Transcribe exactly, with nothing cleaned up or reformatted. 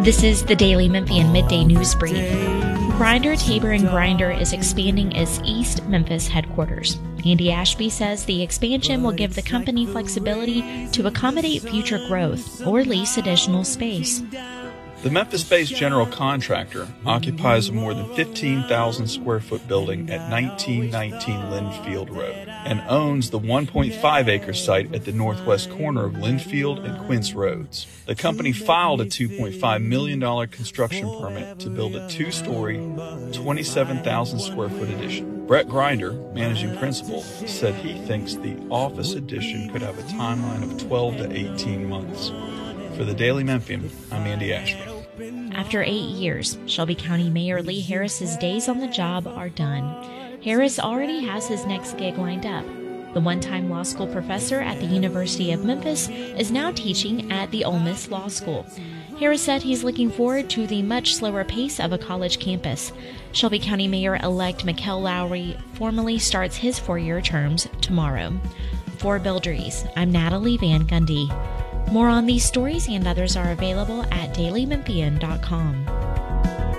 This is the Daily Memphian Midday News Brief. Grindr Tabor and Grindr is expanding its East Memphis headquarters. Andy Ashby says the expansion will give the company flexibility to accommodate future growth or lease additional space. The Memphis-based general contractor occupies a more than fifteen thousand square foot building at nineteen nineteen Linfield Road and owns the one point five acre site at the northwest corner of Linfield and Quince Roads. The company filed a two point five million dollars construction permit to build a two-story, twenty-seven thousand square foot addition. Brett Grinder, managing principal, said he thinks the office addition could have a timeline of twelve to eighteen months. For the Daily Memphian, I'm Andy Ashby. After eight years, Shelby County Mayor Lee Harris's days on the job are done. Harris already has his next gig lined up. The one-time law school professor at the University of Memphis is now teaching at the Ole Miss Law School. Harris said he's looking forward to the much slower pace of a college campus. Shelby County Mayor-elect Mikkel Lowry formally starts his four-year terms tomorrow. For Bill Dries, I'm Natalie Van Gundy. More on these stories and others are available at daily memphian dot com.